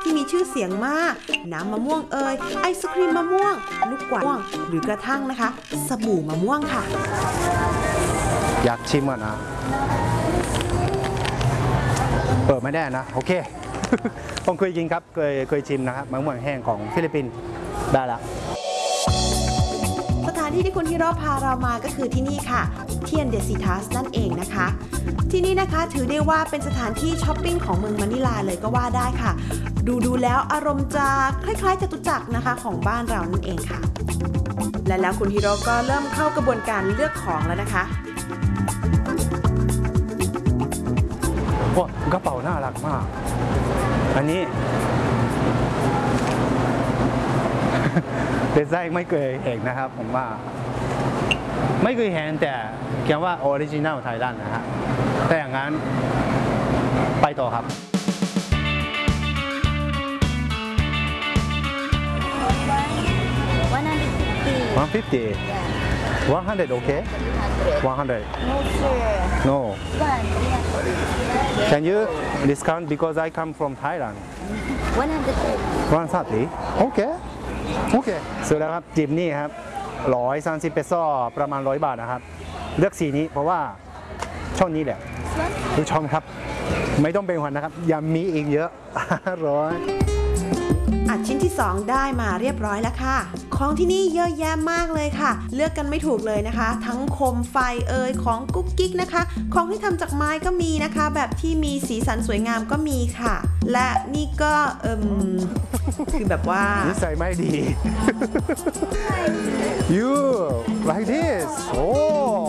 ที่มีชื่อเสียงมากน้ำมะม่วงไอศครีมมะม่วงลูกกวาดม่วงหรือกระทั่งนะคะสบู่มะม่วงค่ะอยากชิมอ่ะนะเปิดไม่ได้นะโอเค ผมเคยกินครับเคยชิมนะครับมะม่วงแห้งของฟิลิปปินส์ได้ละสถานที่ที่คุณฮิโร่พาเรามาก็คือที่นี่ค่ะเทียนเดซิทัสนั่นเองนะคะที่นี่นะคะถือได้ว่าเป็นสถานที่ช้อปปิ้งของเมืองมะนิลาเลยก็ว่าได้ค่ะดูแล้วอารมณ์จะคล้ายๆจตุจักรนะคะของบ้านเรานั่นเองค่ะและแล้วคุณฮิโร่ก็เริ่มเข้ากระบวนการเลือกของแล้วนะคะว้ากระเป๋าน่ารักมากอันนี้ดีไซน์ไม่เคยเห็นนะครับผมว่าไม่เคยเห็นแต่เขียนว่าออริจินัลไทยแลนด์นะฮะแต่อย่างนั้นไปต่อครับ150 100 okay 100 no can you discount because I come from Thailand 130 okay okay สุดแล้วครับจิมนี่ครับ130เปโซประมาณ100 บาทนะครับเลือกสีนี้เพราะว่าช่องนี้แหละทุกช่องครับไม่ต้องเป็นห่วงนะครับยังมีอีกเยอะ100 อัดชิ้นที่2ได้มาเรียบร้อยแล้วค่ะของที่นี่เยอะแยะมากเลยค่ะเลือกกันไม่ถูกเลยนะคะทั้งโคมไฟของกุ๊กกิ๊กนะคะของที่ทำจากไม้ก็มีนะคะแบบที่มีสีสันสวยงามก็มีค่ะและนี่ก็คือแบบว่านิสัยไม่ดี you like this โอ้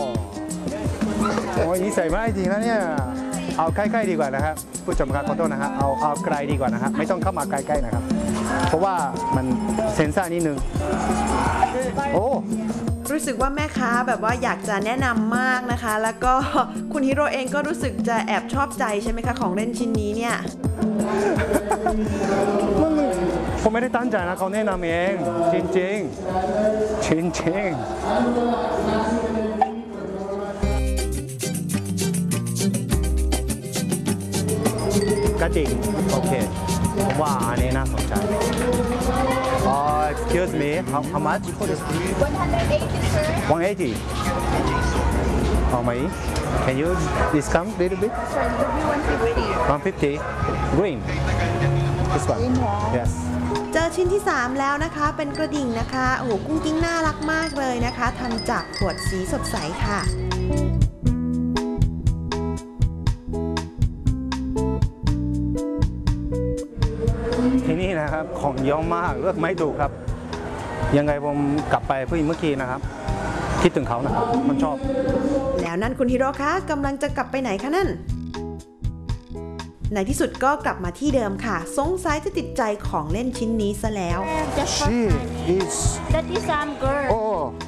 ยนิสัยไม่ดีนะเนี่ยเอาใกล้ๆดีกว่านะครับผู้ชมครับขอโทษนะครับเอาไกลดีกว่านะครับไม่ต้องเข้ามาใกล้ๆนะครับเพราะว่ามันเซนซ่านิดนึงโอ้รู้สึกว่าแม่ค้าแบบว่าอยากจะแนะนำมากนะคะแล้วก็คุณฮิโร่เองก็รู้สึกจะแอบชอบใจใช่ไหมคะของเล่นชิ้นนี้เนี่ยผมไม่ได้ตั้งใจนะเขาแนะนำเองจริงก็จริงโอเคผมว่าอันนี้น่าสนใจexcuse me how much 180 how much can you discount a little bit 150 green this one yes เจอชิ้นที่3แล้วนะคะเป็นกระดิ่งนะคะโอ้โหกุ้งกิ้งน่ารักมากเลยนะคะทำจากขวดสีสดใสค่ะที่นี่นะครับของเยอะมากเลือกไม่ถูกครับยังไงผมกลับไปผู้หญิงเมื่อกี้นะครับคิดถึงเขานะครับมันชอบแล้วนั่นคุณฮิโร่คะกำลังจะกลับไปไหนคะนั่นในที่สุดก็กลับมาที่เดิมค่ะสงสัยจะติดใจของเล่นชิ้นนี้ซะแล้ว She is that is some girl โอ้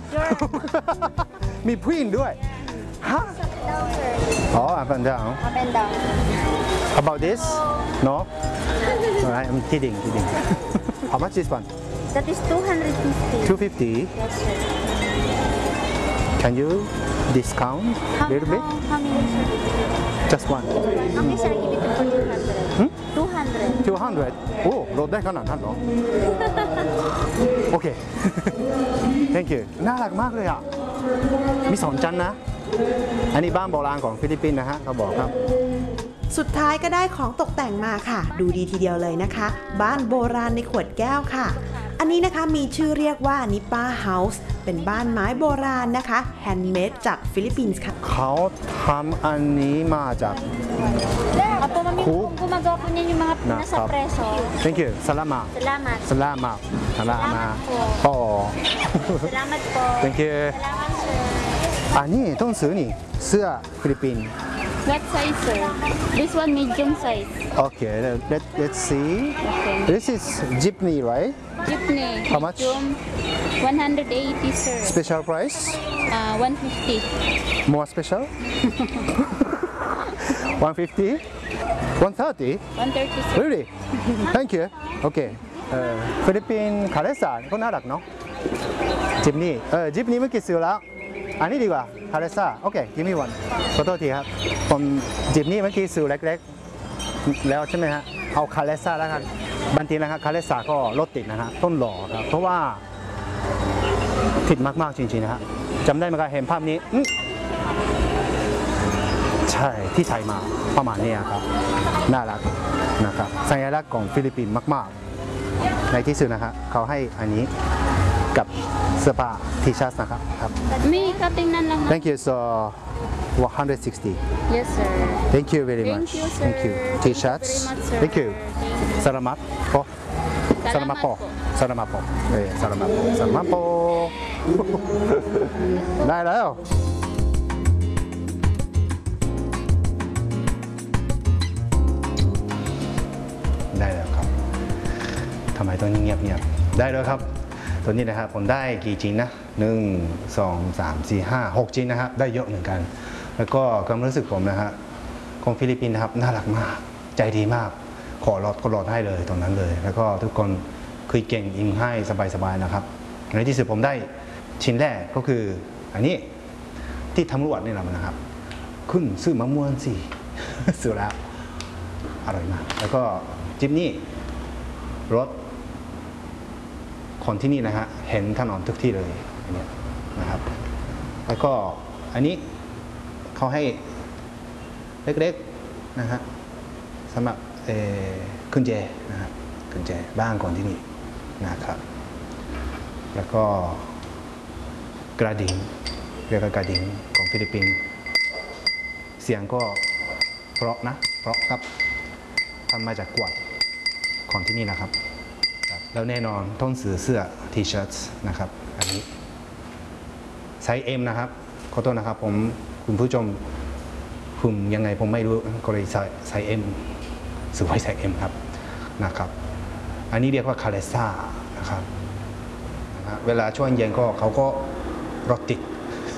มีผู้หญิงด้วยฮะอ๋อ up and down about this no I'm kidding how much this one that is 250 yes sir can you discount a little bit how many sir just one okay sir give it for 200 โอ้ลดได้ขนาดนั้นเหรอโอเค thank you น่ารักมากเลยอ่ะมี2 ชั้นนะอันนี้บ้านโบราณของฟิลิปปินส์นะฮะเขาบอกครับสุดท้ายก็ได้ของตกแต่งมาค่ะดูดีทีเดียวเลยนะคะบ้านโบราณในขวดแก้วค่ะอันนี้นะคะมีชื่อเรียกว่านิป้าเฮาส์เป็นบ้านไม้โบราณนะคะแฮนด์เมดจากฟิลิปปินส์ค่ะเขาทำอันนี้มาจาก Ako gumagawa po niyan yung mga nasa preso. Thank you. Salamat. Salamat. Oh. Salamat po. Thank you. Salamat sir. อันนี้ต้องซื้อนี่เสื้อฟิลิปปินส์ What size sir? This one medium size. Okay. Let's see. Okay. This is jeepney, right? Jeepney. How much? 180 sir. Special price? 150. More special? 150? 130? 130 sir. Really? Thank you. Okay. ฟิลิปปินส์คาเลซ่าก็น่ารักเนาะจิปนี่จิปนี่เมื่อกี้ซื้อแล้วอันนี้ดีกว่าคาเลซ่าโอเคกิมมี่วันขอโทษทีครับผมจิปนี่เมื่อกี้ซื้อเล็กๆแล้วใช่ไหมฮะเอาคาเลซ่าแล้วกันบางทีนะครับคาเลสาก็รถติดนะฮะต้นหล่อครับเพราะว่าติดมากๆจริงๆนะฮะจำได้ไหมครับเห็นภาพนี้ใช่ที่ไทยมาประมาณนี้ครับน่ารักนะครับสัญลักษณ์ของฟิลิปปินส์มากๆในที่สุดนะครับเขาให้อันนี้กับเสื้อผ้าทีชัสนะครับครับ Mi, katingnan lang na. Thank you so 160 Yes, sir. Thank you very Thank much you, sir. Thank you T-shirts Thank you very much, sir. Thank you Salamat po Salamat po Salamat po Salamat po Salamat po ได้แล้วได้แล้วครับทำไมต้องเงียบๆได้แล้วครับตัวนี้นะครับผมได้กี่ชิ้นนะ1 2 3 4 5 6ชิ้นนะครับได้เยอะเหมือนกัน แล้วก็ความรู้สึกผมนะฮะของฟิลิปปินส์นะครับน่ารักมากใจดีมากขอรถก็รถให้เลยตรงนั้นเลย แล้วก็ทุกคนคุยเก่งยิ้มให้สบายๆนะครับในที่สุดผมได้ชิ้นแรกก็คืออันนี้ที่ตำรวจนี่แหละนะครับขึ้นซื้อมะม่วงสิ ซื้อแล้วอร่อยมากแล้วก็จิ๊บนี่รถคนที่นี่นะฮะเห็นถนนทุกที่เลยอันนี้นะครับแล้วก็อันนี้เขาให้เล็กๆนะฮะสำหรับกุญแจนะครับกุญแจบ้านคนที่นี่นะครับแล้วก็กระดิ่งเรียกว่ากระดิ่งของฟิลิปปินส์เสียงก็เพราะนะเพราะครับทำมาจากกวาดของที่นี่นะครับแล้วแน่นอนต้องซื้อเสื้อทีเชิ้ตนะครับอันนี้ไซส์ M นะครับขอโทษนะครับผมคุณผู้ชมคุณยังไงผมไม่รู้ก็เลยไซส์ M ซื้อไว้ไซส์ M ครับนะครับอันนี้เรียกว่าคาเลซ่านะครับเวลาช่วงเย็นก็เขาก็รถติด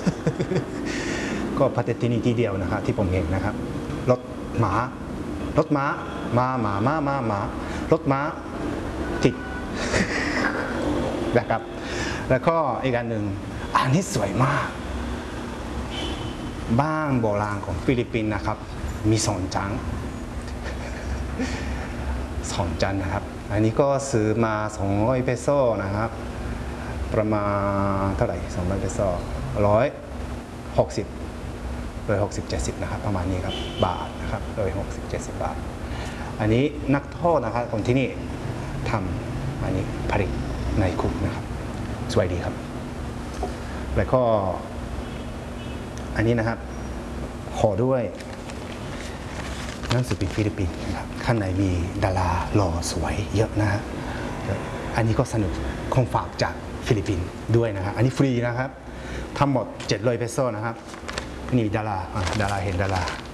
ก็ประเทศที่นี่ที่เดียวนะครับที่ผมเห็นนะครับรถม้ารถม้ารถม้าติด นะครับแล้วก็อีกอันหนึ่งอันนี้สวยมากบ้านโบราณของฟิลิปปินส์นะครับมีสองจัง สองจันนะครับอันนี้ก็ซื้อมา200 เปโซนะครับประมาณเท่าไหร่200 เปโซ160 70นะครับประมาณนี้ครับบาทนะครับ160 70 บาทอันนี้นักโทษนะครับคนที่นี่ทำอันนี้ผลิตในคุกนะครับสวยดีครับแล้วก็อันนี้นะครับขอด้วยหนังสือพิมพ์ฟิลิปปินส์นะครับข้างในมีดาราหล่อสวยเยอะนะฮะอันนี้ก็สนุกของฝากจากฟิลิปปินส์ด้วยนะครับอันนี้ฟรีนะครับทั้งหมด700 เปโซนะครับนี่ดาราเห็นดารา